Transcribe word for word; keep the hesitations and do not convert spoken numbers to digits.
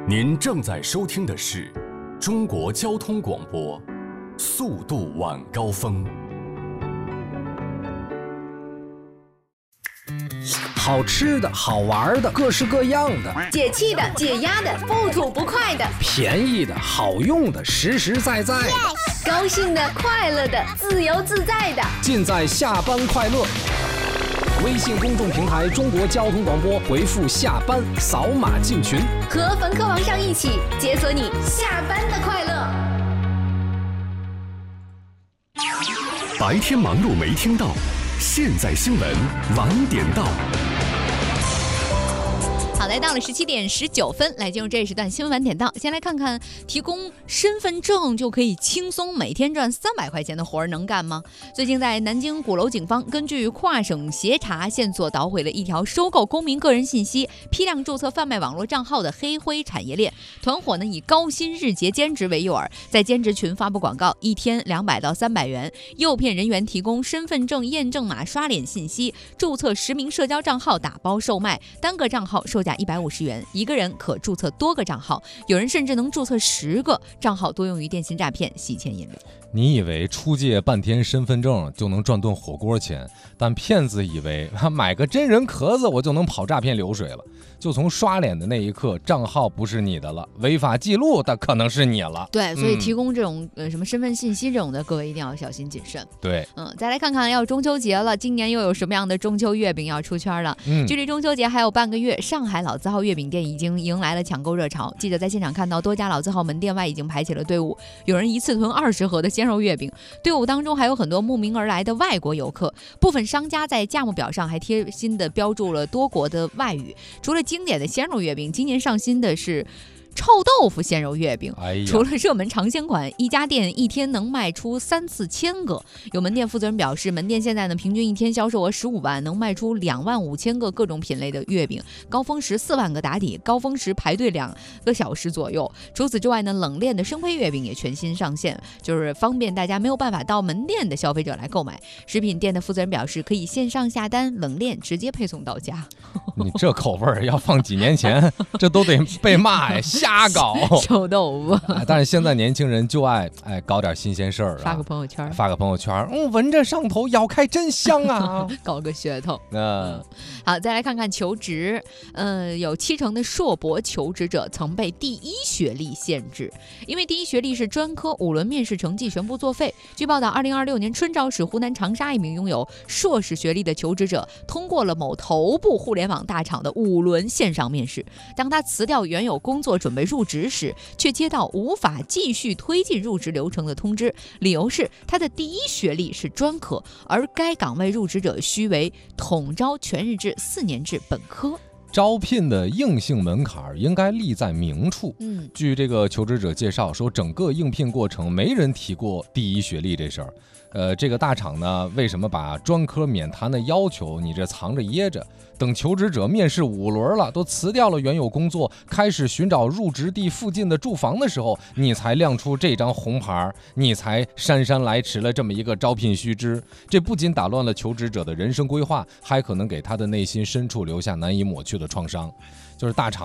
您正在收听的是中国交通广播，速度晚高峰。 好吃的好玩的各式各样的， 解气的解压的不吐不快的， 便宜的好用的实实在在的， yes! 高兴的快乐的自由自在的， 尽在下班快乐。微信公众平台中国交通广播，回复下班扫码进群， 和冯科王上一起解锁你下班的快乐。 白天忙碌没听到，现在新闻晚点到。 好，来到了十七点十九分，来进入这一时段新闻晚点到。先来看看，提供身份证就可以轻松每天赚三百块钱的活儿能干吗？最近在南京鼓楼警方根据跨省协查线索，捣毁了一条收购公民个人信息、批量注册贩卖网络账号的黑灰产业链。团伙呢以高薪日结兼职为诱饵，在兼职群发布广告，一天两百到三百元，诱骗人员提供身份证验证码、刷脸信息，注册实名社交账号打包售卖，单个账号售价一百五十元，一个人可注册多个账号，有人甚至能注册十个账号，多用于电信诈骗、洗钱引流。 你以为出借半天身份证就能赚顿火锅钱，但骗子以为买个真人壳子我就能跑诈骗流水了。就从刷脸的那一刻，账号不是你的了，违法记录的可能是你了。 对，所以提供这种、嗯、呃什么身份信息这种的，各位一定要小心谨慎。 对， 嗯，再来看看要中秋节了，今年又有什么样的中秋月饼要出圈了？ 嗯， 距离中秋节还有半个月，上海老字号月饼店已经迎来了抢购热潮。记者在现场看到，多家老字号门店外已经排起了队伍，有人一次囤二十盒的鲜肉月饼。队伍当中还有很多慕名而来的外国游客，部分商家在价目表上还贴心地标注了多国的外语。除了经典的鲜肉月饼，今年上新的是臭豆腐鲜肉月饼、 哎、 除了热门尝鲜款，一家店一天能卖出三四千个。有门店负责人表示，门店现在呢平均一天销售额十五万，能卖出两万五千个各种品类的月饼，高峰时四万个打底，高峰时排队两个小时左右。除此之外呢，冷链的生胚月饼也全新上线，就是方便大家没有办法到门店的消费者来购买。食品店的负责人表示，可以线上下单，冷链直接配送到家。 你这口味要放几年前这都得被骂呀，瞎搞臭豆腐、 哎、但是现在年轻人就爱哎搞点新鲜事儿、啊， 发个朋友圈， 发个朋友圈，嗯，闻着上头，咬开真香啊， 搞个噱头。 嗯， 好，再来看看求职，嗯，有七成的硕博求职者曾被第一学历限制，因为第一学历是专科，五轮面试成绩全部作废。据报道，二零二六年春招时，湖南长沙一名拥有硕士学历的求职者通过了某头部互联网大厂的五轮线上面试，当他辞掉原有工作准备入职时，却接到无法继续推进入职流程的通知，理由是他的第一学历是专科，而该岗位入职者需为统招全日制四年制本科。 招聘的硬性门槛应该立在明处。 嗯， 据这个求职者介绍说，整个应聘过程没人提过第一学历这事儿。呃，这个大厂呢，为什么把专科免谈的要求你这藏着掖着？等求职者面试五轮了，都辞掉了原有工作，开始寻找入职地附近的住房的时候，你才亮出这张红牌，你才姗姗来迟了这么一个招聘须知。这不仅打乱了求职者的人生规划，还可能给他的内心深处留下难以抹去的创伤。就是大厂